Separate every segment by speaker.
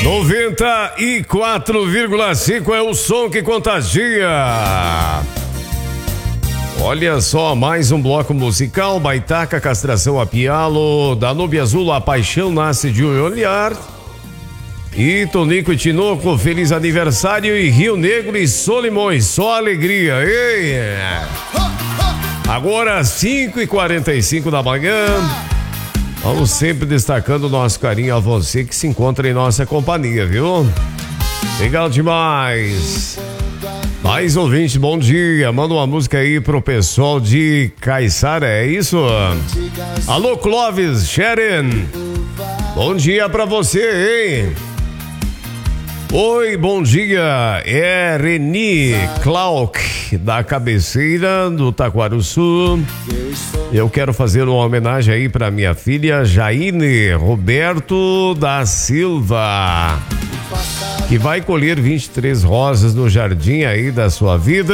Speaker 1: 94,5 é o som que contagia. Olha só, mais um bloco musical. Baitaca, Castração a Pialo, Danúbio Azul, A Paixão Nasce de um Olhar. E Tonico e Tinoco, Feliz Aniversário. E Rio Negro e Solimões, só alegria. Ei! Agora 5h45 da manhã. Vamos sempre destacando o nosso carinho a você que se encontra em nossa companhia, viu? Legal demais. Mais ouvinte, bom dia. Manda uma música aí pro pessoal de Caiçara, é isso? Alô, Clóvis, Sharon. Bom dia pra você, hein? Oi, bom dia. É Reni Clark, da Cabeceira, do Taquaruçu. Eu quero fazer uma homenagem aí pra minha filha Jaine Roberto da Silva, que vai colher 23 rosas no jardim aí da sua vida.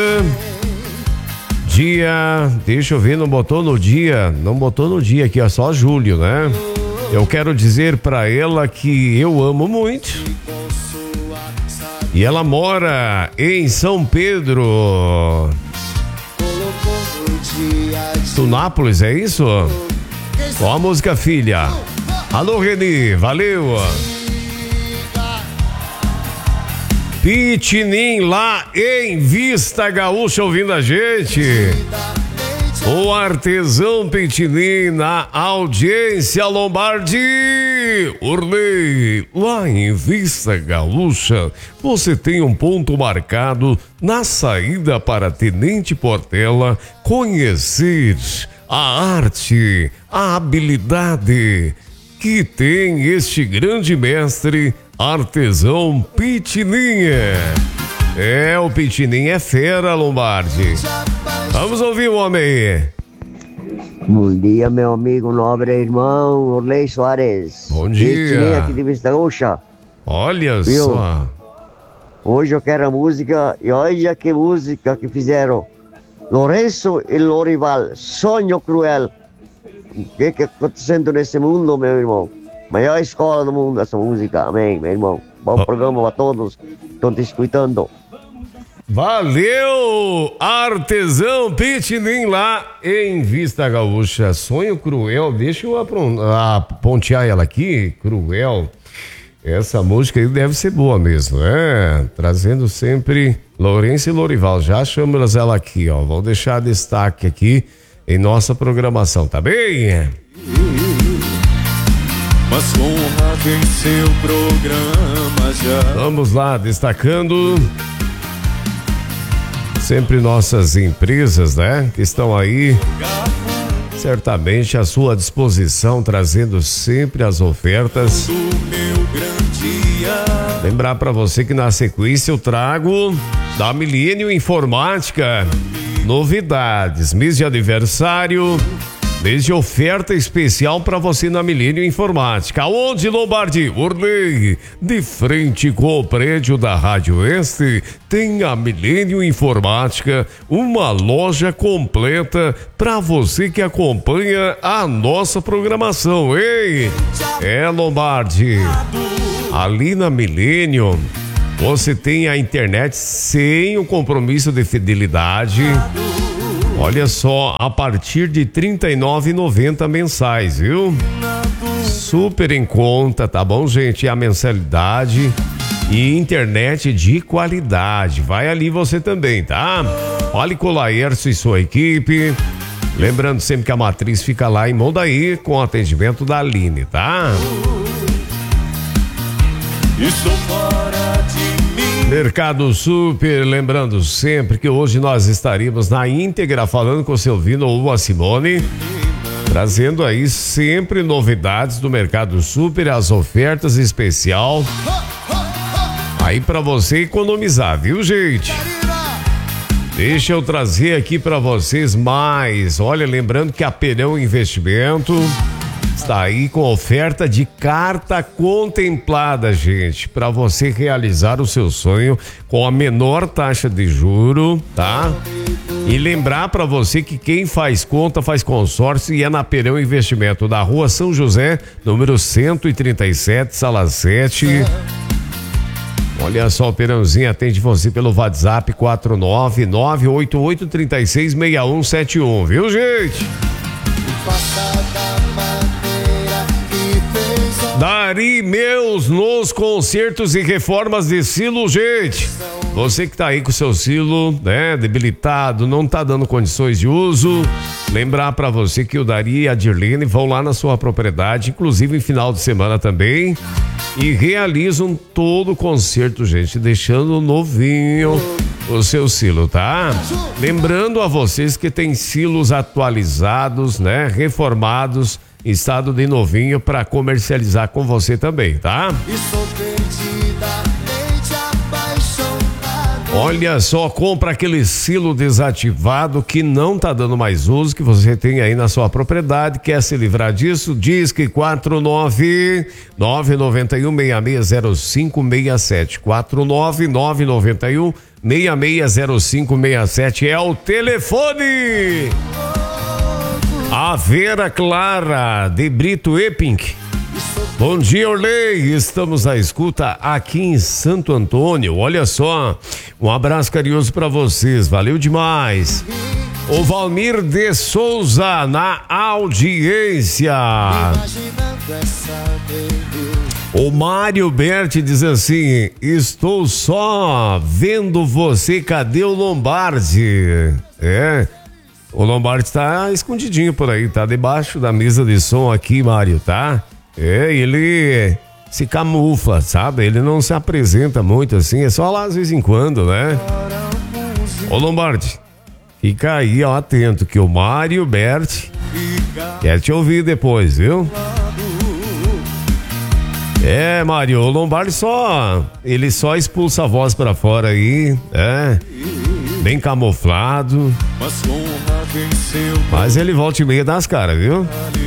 Speaker 1: Dia, deixa eu ver, não botou no dia aqui, ó, só julho, né? Eu quero dizer pra ela que eu amo muito. E ela mora em São Pedro, Tunápolis, é isso? Qual a música, filha? Alô, Reni, valeu! Pitinim lá em Vista Gaúcha ouvindo a gente. O artesão Pitinim na audiência, Lombardi. Urlei, lá em Vista Gaúcha, você tem um ponto marcado na saída para Tenente Portela conhecer a arte, a habilidade que tem este grande mestre artesão Pitinim. É, o Pitinim é fera, Lombardi. Vamos ouvir o homem.
Speaker 2: Bom dia, meu amigo nobre irmão Orley Soares.
Speaker 1: Bom dia.
Speaker 2: Pitinim aqui de Vista Gaúcha.
Speaker 1: Olha, viu? Só.
Speaker 2: Hoje eu quero a música, e olha que música que fizeram. Lourenço e Lorival, Sonho Cruel. O que está acontecendo nesse mundo, meu irmão? Maior escola do mundo essa música, amém, meu irmão. Bom programa para todos que estão te escutando.
Speaker 1: Valeu, artesão Pitinim lá em Vista Gaúcha. Sonho Cruel, deixa eu pontear ela aqui, Cruel. Essa música aí deve ser boa mesmo, né? Trazendo sempre Lourenço e Lorival. Já chamamos ela aqui, ó. Vou deixar destaque aqui em nossa programação, tá bem?
Speaker 3: Mas com honra em seu programa já.
Speaker 1: Vamos lá, destacando sempre nossas empresas, né? Que estão aí certamente à sua disposição, trazendo sempre as ofertas. Lembrar para você que na sequência eu trago da Milênio Informática novidades, mês de aniversário, mês de oferta especial para você na Milênio Informática. Aonde, Lombardi? Urlei, de frente com o prédio da Rádio Oeste, tem a Milênio Informática, uma loja completa para você que acompanha a nossa programação. Ei, é, Lombardi, ali na Milênio você tem a internet sem o compromisso de fidelidade. Olha só, a partir de R$ 39,90 mensais, viu? Super em conta, tá bom, gente? A mensalidade e internet de qualidade. Vai ali você também, tá? Fale com o Laércio e sua equipe. Lembrando sempre que a matriz fica lá em Mondaí com o atendimento da Aline, tá?
Speaker 3: Estou fora de mim.
Speaker 1: Mercado Super, lembrando sempre que hoje nós estaríamos na íntegra falando com o Silvino ou a Simone, trazendo aí sempre novidades do Mercado Super, as ofertas especial aí para você economizar, viu, gente? Deixa eu trazer aqui para vocês mais. Olha, lembrando que a Perão Investimento está aí com oferta de carta contemplada, gente, para você realizar o seu sonho com a menor taxa de juro, tá? E lembrar para você que quem faz conta faz consórcio e é na Perão Investimento, da Rua São José, número 137, sala 7. Olha só, o Perãozinho atende você pelo WhatsApp 49988366171, viu, gente? Dari Meus nos consertos e reformas de silo, gente. Você que tá aí com o seu silo, né, debilitado, não tá dando condições de uso, lembrar pra você que o Dari e a Dirlene vão lá na sua propriedade, inclusive em final de semana também, e realizam todo o conserto, gente, deixando novinho o seu silo, tá? Lembrando a vocês que tem silos atualizados, né, reformados, em estado de novinho para comercializar com você também, tá? Olha só, compra aquele silo desativado que não tá dando mais uso, que você tem aí na sua propriedade, quer se livrar disso? Disque 49991660567, 49991660567 é o telefone. A Vera Clara de Brito Epping. Bom dia, Orley. Estamos à escuta aqui em Santo Antônio. Olha só, um abraço carinhoso para vocês. Valeu demais. O Valmir de Souza na audiência. O Mário Berti diz assim: estou só vendo você, cadê o Lombardi? O Lombardi tá escondidinho por aí, tá debaixo da mesa de som aqui, Mário, tá? Ele se camufla, sabe? Ele não se apresenta muito assim, é só lá às vezes em quando, né? Ô Lombardi, fica aí, ó, atento, que o Mário Berti quer te ouvir depois, viu? Mário, o Lombardi ele só expulsa a voz pra fora aí, bem camuflado. Mas ele volta e meia das caras, viu?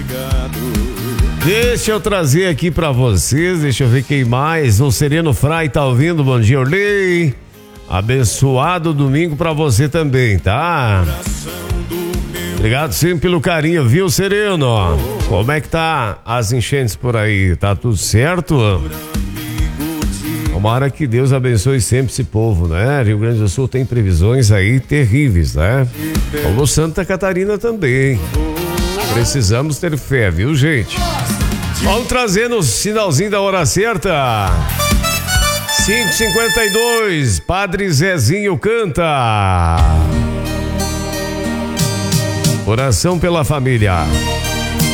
Speaker 1: Deixa eu trazer aqui pra vocês, deixa eu ver quem mais. O Sereno Frai tá ouvindo, bom dia, Orley. Abençoado domingo pra você também, tá? Obrigado sempre pelo carinho, viu, Sereno? Como é que tá as enchentes por aí? Tá tudo certo? Tomara que Deus abençoe sempre esse povo, né? Rio Grande do Sul tem previsões aí terríveis, né? Como Santa Catarina também. Precisamos ter fé, viu, gente? Vamos trazendo o sinalzinho da hora certa. 5h52, Padre Zezinho canta. Oração pela família.